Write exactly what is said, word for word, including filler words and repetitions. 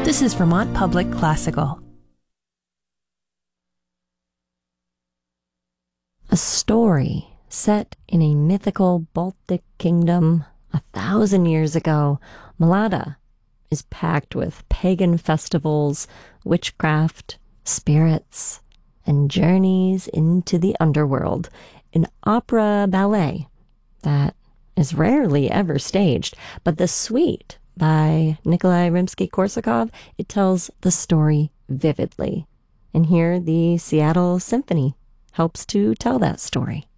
This is Vermont Public Classical. A story set in a mythical Baltic kingdom a thousand years ago, Mlada is packed with pagan festivals, witchcraft, spirits, and journeys into the underworld, an opera ballet that is rarely ever staged, but the suite by Nikolai Rimsky-Korsakov, it tells the story vividly. And here the Seattle Symphony helps to tell that story.